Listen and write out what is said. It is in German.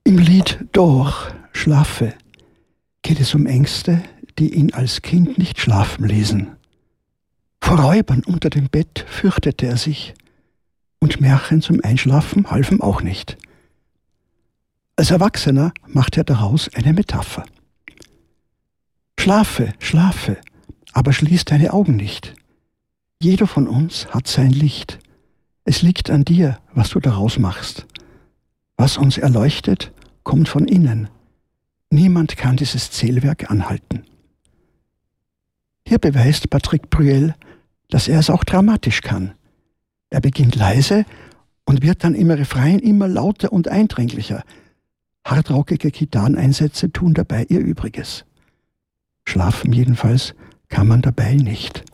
Im Lied Doch, schlafe, geht es um Ängste, die ihn als Kind nicht schlafen ließen. Vor Räubern unter dem Bett fürchtete er sich, und Märchen zum Einschlafen halfen auch nicht. Als Erwachsener macht er daraus eine Metapher. Schlafe, schlafe, aber schließ deine Augen nicht. Jeder von uns hat sein Licht. Es liegt an dir, was du daraus machst. Was uns erleuchtet, kommt von innen. Niemand kann dieses Zählwerk anhalten. Hier beweist Patrick Bruel, dass er es auch dramatisch kann. Er beginnt leise und wird dann im Refrain immer lauter und eindringlicher. Hardrockige Gitarreneinsätze tun dabei ihr Übriges. Schlafen jedenfalls kann man dabei nicht.